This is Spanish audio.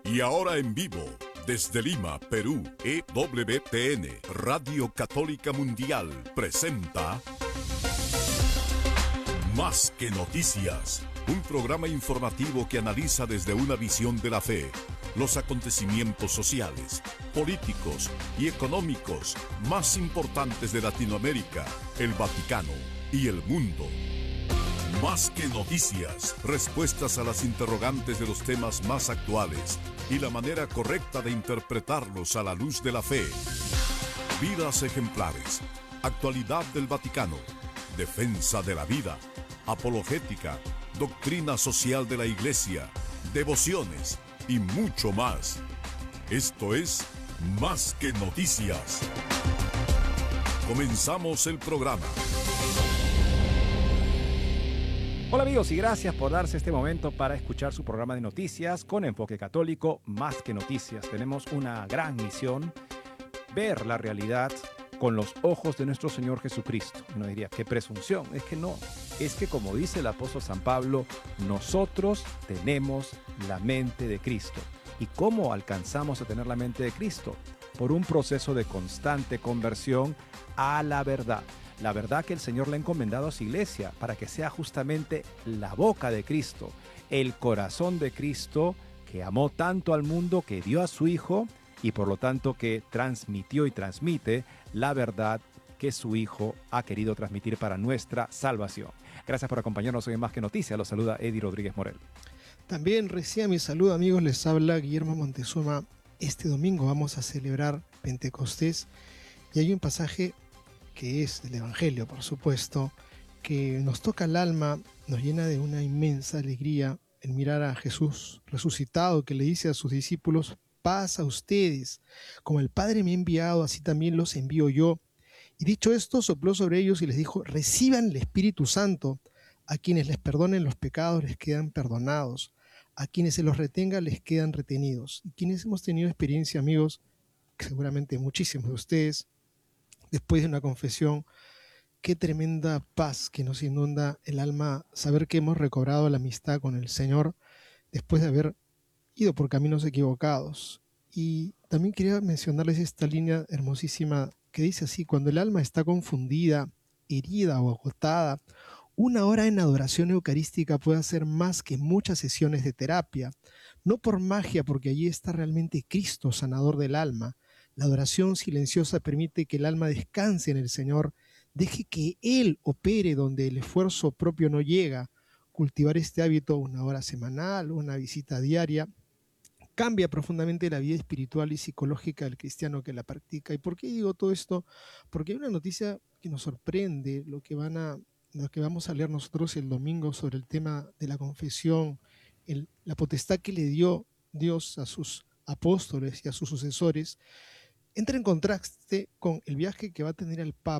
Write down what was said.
Y ahora en vivo, desde Lima, Perú, EWTN, Radio Católica Mundial, presenta Más que Noticias, un programa informativo que analiza desde una visión de la fe los acontecimientos sociales, políticos y económicos más importantes de Latinoamérica, el Vaticano y el mundo. Más que noticias, respuestas a las interrogantes de los temas más actuales y la manera correcta de interpretarlos a la luz de la fe. Vidas ejemplares, actualidad del Vaticano, defensa de la vida, apologética, doctrina social de la Iglesia, devociones y mucho más. Esto es Más que Noticias. Comenzamos el programa. Hola amigos y gracias por darse este momento para escuchar su programa de noticias con enfoque católico, Más que Noticias. Tenemos una gran misión, ver la realidad con los ojos de nuestro Señor Jesucristo. Uno diría, qué presunción, es que no. Es que como dice el apóstol San Pablo, nosotros tenemos la mente de Cristo. ¿Y cómo alcanzamos a tener la mente de Cristo? Por un proceso de constante conversión a la verdad. La verdad que el Señor le ha encomendado a su iglesia para que sea justamente la boca de Cristo, el corazón de Cristo que amó tanto al mundo que dio a su Hijo y por lo tanto que transmitió y transmite la verdad que su Hijo ha querido transmitir para nuestra salvación. Gracias por acompañarnos hoy en Más que Noticias. Los saluda Eddie Rodríguez Morel. También reciba mi saludo, amigos. Les habla Guillermo Montezuma. Este domingo vamos a celebrar Pentecostés y hay un pasaje que es del Evangelio, por supuesto, que nos toca el alma, nos llena de una inmensa alegría el mirar a Jesús resucitado, que le dice a sus discípulos: paz a ustedes, como el Padre me ha enviado, así también los envío yo. Y dicho esto, sopló sobre ellos y les dijo: reciban el Espíritu Santo. A quienes les perdonen los pecados les quedan perdonados, a quienes se los retenga les quedan retenidos. Y quienes hemos tenido experiencia, amigos, que seguramente muchísimos de ustedes, después de una confesión, qué tremenda paz que nos inunda el alma saber que hemos recobrado la amistad con el Señor después de haber ido por caminos equivocados. Y también quería mencionarles esta línea hermosísima que dice así: cuando el alma está confundida, herida o agotada, una hora en adoración eucarística puede hacer más que muchas sesiones de terapia, no por magia, porque allí está realmente Cristo, sanador del alma. La adoración silenciosa permite que el alma descanse en el Señor, deje que Él opere donde el esfuerzo propio no llega. Cultivar este hábito, una hora semanal, una visita diaria, cambia profundamente la vida espiritual y psicológica del cristiano que la practica. ¿Y por qué digo todo esto? Porque hay una noticia que nos sorprende, lo que vamos a leer nosotros el domingo sobre el tema de la confesión, la potestad que le dio Dios a sus apóstoles y a sus sucesores, entra en contraste con el viaje que va a tener el Papa